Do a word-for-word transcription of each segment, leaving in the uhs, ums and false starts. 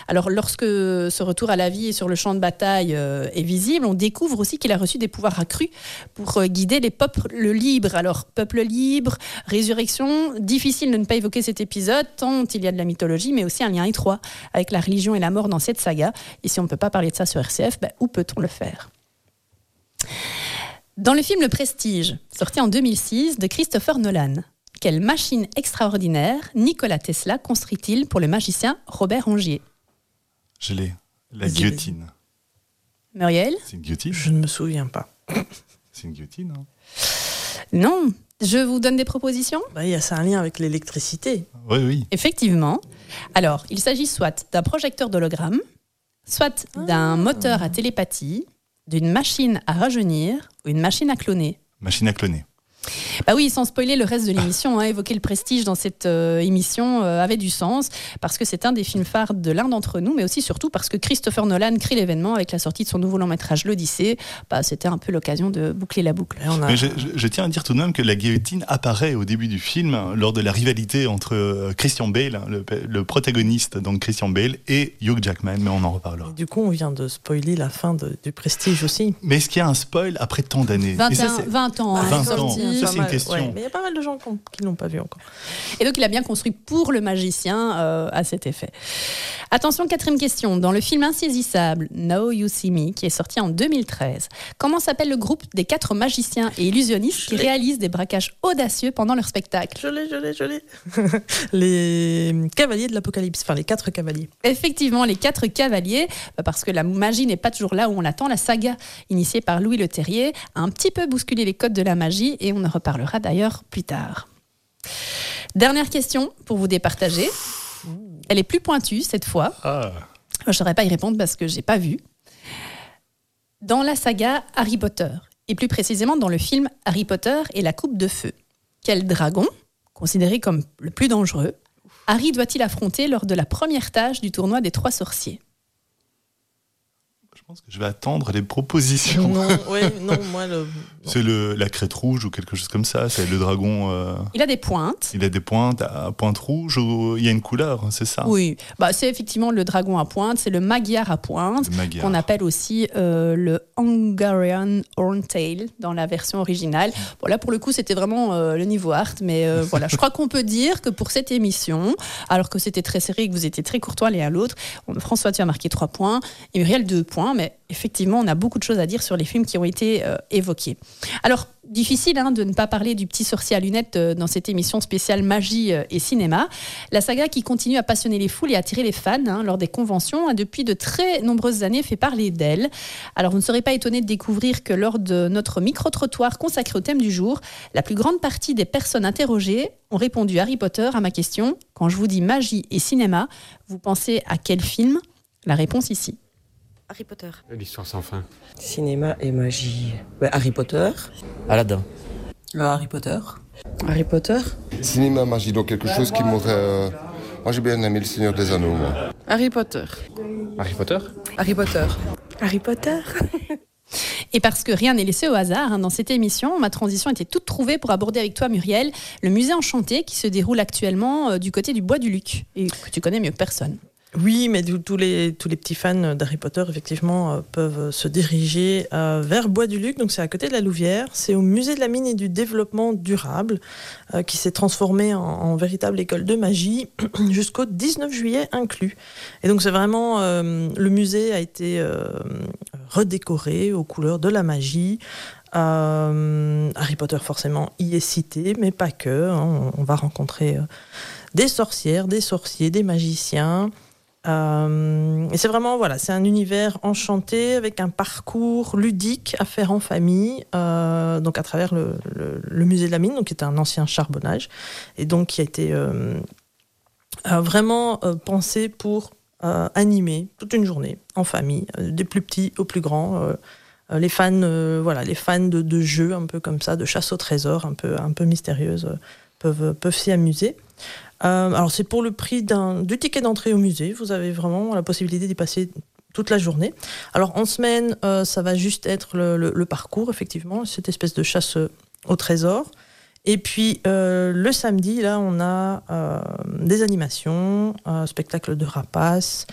Alors, lorsque ce retour à la vie et sur le champ de bataille euh, est visible, on découvre aussi qu'il a reçu des pouvoirs accrus pour euh, guider les peuples libres. Alors, peuple libre, résurrection, difficile de ne pas évoquer cet épisode, tant il y a de la mythologie, mais aussi un lien étroit avec la religion et la mort dans cette saga. Et si on ne peut pas parler de ça sur R C F, ben, où peut-on le faire ? Dans le film Le Prestige, sorti en deux mille six, de Christopher Nolan, quelle machine extraordinaire Nikola Tesla construit-il pour le magicien Robert Angier ? Je l'ai. La guillotine. Muriel ? C'est une guillotine ? Je ne me souviens pas. C'est une guillotine, hein ? Non. Je vous donne des propositions ? Bah, y a, c'est un lien avec l'électricité. Oui, oui. Effectivement. Alors, il s'agit soit d'un projecteur d'hologramme, soit d'un Ah. moteur à télépathie, d'une machine à rajeunir ou une machine à cloner. Machine à cloner. Bah oui, sans spoiler le reste de l'émission, hein, évoquer le prestige dans cette euh, émission euh, avait du sens, parce que c'est un des films phares de l'un d'entre nous, mais aussi surtout parce que Christopher Nolan crée l'événement avec la sortie de son nouveau long métrage L'Odyssée. Bah, c'était un peu l'occasion de boucler la boucle. Et on a... Mais je, je, je tiens à dire tout de même que la guillotine apparaît au début du film lors de la rivalité entre euh, Christian Bale, le, le protagoniste, donc Christian Bale, et Hugh Jackman, mais on en reparlera. Et du coup, on vient de spoiler la fin de, du Prestige aussi. Mais est-ce qu'il y a un spoil après tant d'années ? vingt, Et ça, un, c'est- vingt ans. Bah, hein, vingt sorti. ans. Ça, c'est une mal, question. ouais, mais il y a pas mal de gens qui ne l'ont pas vu encore. Et donc, il a bien construit pour le magicien euh, à cet effet. Attention, quatrième question. Dans le film Insaisissable, Now You See Me, qui est sorti en deux mille treize, comment s'appelle le groupe des quatre magiciens et illusionnistes qui réalisent des braquages audacieux pendant leur spectacle ? Je l'ai, je l'ai, je l'ai. Les cavaliers de l'Apocalypse, enfin les quatre cavaliers. Effectivement, les quatre cavaliers, parce que la magie n'est pas toujours là où on l'attend. La saga initiée par Louis Leterrier a un petit peu bousculé les codes de la magie et on en reparlera d'ailleurs plus tard. Dernière question pour vous départager. Elle est plus pointue cette fois. Ah. Je ne saurais pas y répondre parce que je n'ai pas vu. Dans la saga Harry Potter, et plus précisément dans le film Harry Potter et la Coupe de Feu, quel dragon, considéré comme le plus dangereux, Harry doit-il affronter lors de la première tâche du tournoi des Trois Sorciers ? Je pense que je vais attendre les propositions. Non, oui, non, moi le. C'est le, la crête rouge ou quelque chose comme ça. C'est le dragon. Euh, Il a des pointes. il a des pointes à pointe rouge. Ou, il y a une couleur, c'est ça ? Oui, bah, c'est effectivement le dragon à pointe, c'est le Magyar à pointe, Le Magyar. qu'on appelle aussi euh, le Hungarian Horntail dans la version originale. Bon, là, pour le coup, c'était vraiment euh, le niveau art, mais euh, voilà, je crois qu'on peut dire que pour cette émission, alors que c'était très serré et que vous étiez très courtois l'un à l'autre, on- François, tu as marqué trois points, et Muriel deux points, mais effectivement, on a beaucoup de choses à dire sur les films qui ont été euh, évoqués. Alors, difficile hein, de ne pas parler du petit sorcier à lunettes euh, dans cette émission spéciale magie euh, et cinéma. La saga qui continue à passionner les foules et attirer les fans hein, lors des conventions a depuis de très nombreuses années fait parler d'elle. Alors, vous ne serez pas étonnés de découvrir que lors de notre micro-trottoir consacré au thème du jour, la plus grande partie des personnes interrogées ont répondu Harry Potter à ma question. Quand je vous dis magie et cinéma, vous pensez à quel film ? La réponse ici. Harry Potter. L'histoire sans fin. Cinéma et magie. Bah, Harry Potter. Aladdin. Euh, Harry Potter. Harry Potter. Cinéma, magie, donc quelque chose qui m'aurait... euh, Moi, j'ai bien aimé Le Seigneur des Anneaux, moi. Harry Potter. Harry Potter ? Harry Potter. Harry Potter. Et parce que rien n'est laissé au hasard, hein, dans cette émission, ma transition était toute trouvée pour aborder avec toi, Muriel, le musée enchanté qui se déroule actuellement euh, du côté du Bois du Luc, et que tu connais mieux que personne. Oui, mais du- tous les, tous les petits fans d'Harry Potter, effectivement, euh, peuvent se diriger euh, vers Bois-du-Luc. Donc, c'est à côté de la Louvière. C'est au musée de la mine et du développement durable, euh, qui s'est transformé en, en véritable école de magie jusqu'au dix-neuf juillet inclus. Et donc, c'est vraiment... euh, le musée a été euh, redécoré aux couleurs de la magie. Euh, Harry Potter, forcément, y est cité, mais pas que. Hein. On, on va rencontrer euh, des sorcières, des sorciers, des magiciens. Euh, et c'est vraiment, voilà, c'est un univers enchanté avec un parcours ludique à faire en famille, euh, donc à travers le, le, le musée de la mine, donc qui est un ancien charbonnage, et donc qui a été euh, euh, vraiment euh, pensé pour euh, animer toute une journée en famille, euh, des plus petits aux plus grands. Euh, euh, les fans, euh, voilà, les fans de, de jeux un peu comme ça, de chasse au trésor, un peu, un peu mystérieuse, euh, peuvent, peuvent s'y amuser. Euh, alors c'est pour le prix d'un, du ticket d'entrée au musée, vous avez vraiment la possibilité d'y passer toute la journée. Alors en semaine, euh, ça va juste être le, le, le parcours, effectivement, cette espèce de chasse au trésor. Et puis euh, le samedi, là, on a euh, des animations, un spectacle de rapaces,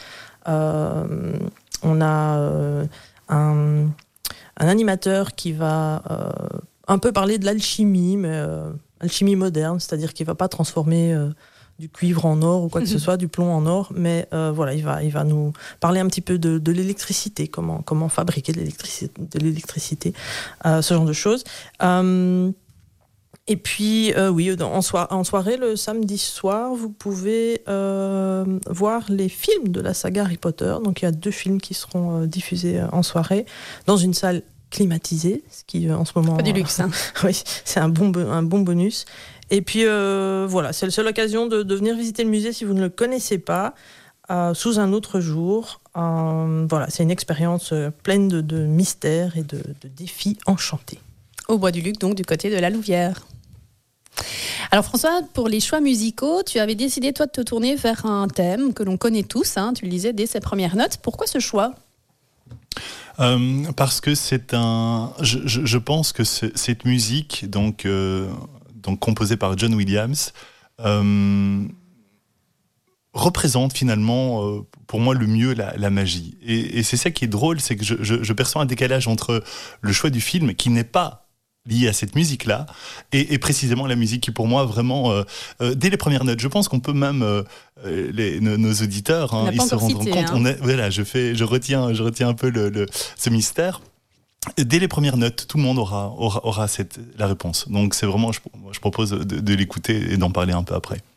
Euh, on a euh, un, un animateur qui va euh, un peu parler de l'alchimie, mais euh, alchimie moderne, c'est-à-dire qu'il ne va pas transformer euh, du cuivre en or ou quoi que ce soit, du plomb en or, mais euh, voilà, il va, il va nous parler un petit peu de, de l'électricité, comment, comment fabriquer de l'électricité, de l'électricité euh, ce genre de choses. Euh, et puis, euh, oui, en, soi, en soirée, le samedi soir, vous pouvez euh, voir les films de la saga Harry Potter. Donc, il y a deux films qui seront euh, diffusés euh, en soirée, dans une salle climatisée, ce qui, euh, en ce moment... Pas du luxe, hein. Oui, c'est un bon, un bon bonus. Et puis euh, voilà, c'est la seule occasion de, de venir visiter le musée si vous ne le connaissez pas, euh, sous un autre jour. Euh, voilà, c'est une expérience euh, pleine de, de mystères et de, de défis enchantés. Au Bois du Luc, donc du côté de la Louvière. Alors François, pour les choix musicaux, tu avais décidé toi de te tourner vers un thème que l'on connaît tous, hein, tu le disais dès ses premières notes. Pourquoi ce choix ? Euh, parce que c'est un... Je, je, je pense que c'est, cette musique, donc... Euh, donc composé par John Williams, euh, représente finalement, euh, pour moi, le mieux la, la magie. Et, et c'est ça qui est drôle, c'est que je, je, je perçois un décalage entre le choix du film, qui n'est pas lié à cette musique-là, et, et précisément la musique qui, pour moi, vraiment, euh, euh, dès les premières notes, je pense qu'on peut même, euh, les, nos, nos auditeurs, hein, ils se rendront cité, compte, hein. on est, voilà, je, fais, je, retiens, je retiens un peu le, le, ce mystère. Dès les premières notes, tout le monde aura, aura, aura cette, la réponse. Donc c'est vraiment, je, je propose de, de l'écouter et d'en parler un peu après.